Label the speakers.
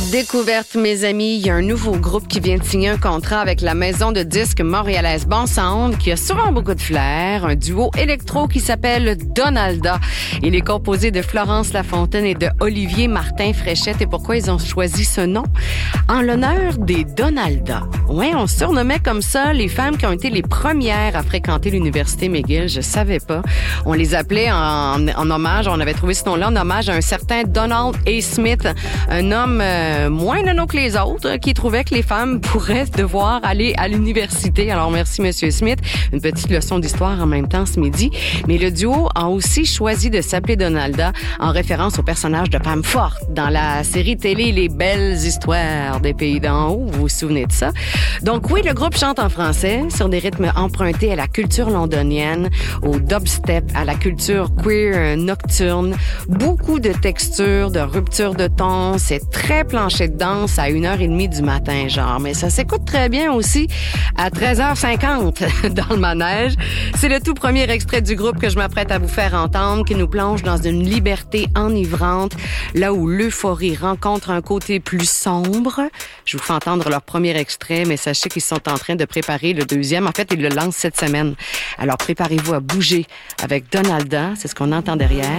Speaker 1: Découverte, mes amis, il y a un nouveau groupe qui vient de signer un contrat avec la maison de disques montréalaise Bon Sound, qui a souvent beaucoup de flair, un duo électro qui s'appelle Donalda. Il est composé de Florence Lafontaine et de Olivier Martin Fréchette. Et pourquoi ils ont choisi ce nom? En l'honneur des Donalda. Ouais, on se surnommait comme ça les femmes qui ont été les premières à fréquenter l'université McGill. Je savais pas. On les appelait en hommage, on avait trouvé ce nom-là en hommage à un certain Donald A. Smith, un homme moins nono que les autres, qui trouvait que les femmes pourraient devoir aller à l'université. Alors, merci, Monsieur Smith. Une petite leçon d'histoire en même temps ce midi. Mais le duo a aussi choisi de s'appeler Donalda en référence au personnage de femme forte dans la série télé Les Belles Histoires des Pays d'en haut. Vous vous souvenez de ça? Donc oui, le groupe chante en français sur des rythmes empruntés à la culture londonienne, au dubstep, à la culture queer nocturne. Beaucoup de textures, de ruptures de ton. C'est très planché de danse à 1h30 du matin, genre. Mais ça s'écoute très bien aussi à 13h50 dans le manège. C'est le tout premier extrait du groupe que je m'apprête à vous faire entendre, qui nous plonge dans une liberté enivrante, là où l'euphorie rencontre un côté plus sombre. Je vous fais entendre leur premier extrait, mais sachez qu'ils sont en train de préparer le deuxième. En fait, ils le lancent cette semaine. Alors, préparez-vous à bouger avec Donalda. C'est ce qu'on entend derrière.